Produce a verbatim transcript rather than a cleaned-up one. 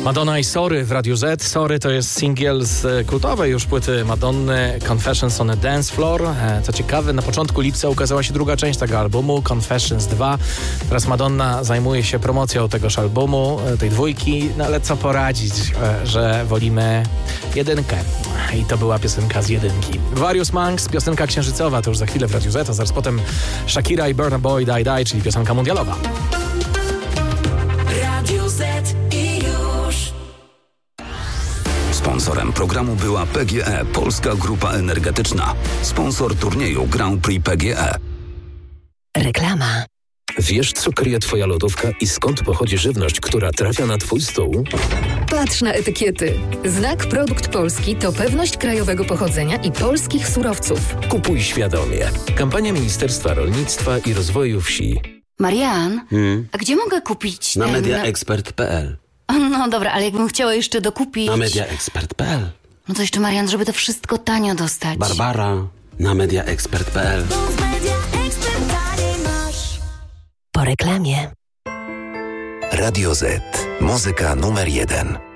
Madonna i Sorry w Radiu Z. Sorry to jest singiel z kultowej już płyty Madonny Confessions on a Dance Floor. Co ciekawe, na początku lipca ukazała się druga część tego albumu, Confessions dwa. Teraz Madonna zajmuje się promocją tegoż albumu, tej dwójki, no ale co poradzić, że wolimy jedynkę. I to była piosenka z jedynki. Various Monks, piosenka księżycowa, to już za chwilę w Radiu Z, a zaraz potem Shakira i Burna Boy Die Die, czyli piosenka mundialowa. Radio Z i już. Sponsorem programu była P G E, Polska Grupa Energetyczna. Sponsor turnieju Grand Prix P G E. Reklama. Wiesz, co kryje twoja lodówka i skąd pochodzi żywność, która trafia na twój stół? Patrz na etykiety. Znak Produkt Polski to pewność krajowego pochodzenia i polskich surowców. Kupuj świadomie. Kampania Ministerstwa Rolnictwa i Rozwoju Wsi. Marian, Hmm? a gdzie mogę kupić Na ten... mediaexpert kropka p l. No dobra, ale jakbym chciała jeszcze dokupić... Na mediaexpert kropka p l. No to jeszcze, Marian, żeby to wszystko tanio dostać. Barbara, na mediaexpert kropka p l. Po reklamie. Radio Z. Muzyka numer jeden.